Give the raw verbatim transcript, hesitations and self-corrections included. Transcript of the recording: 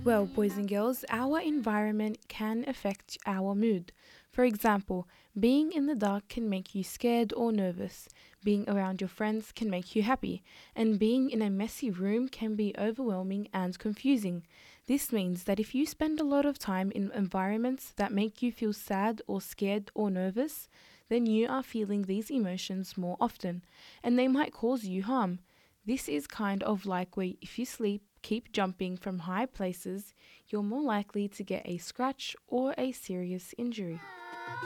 Well, boys and girls, our environment can affect our mood. For example, being in the dark can make you scared or nervous, being around your friends can make you happy, and being in a messy room can be overwhelming and confusing. This means that if you spend a lot of time in environments that make you feel sad or scared or nervous, then you are feeling these emotions more often, and they might cause you harm. This is kind of like where if you sleep, keep jumping from high places, you're more likely to get a scratch or a serious injury.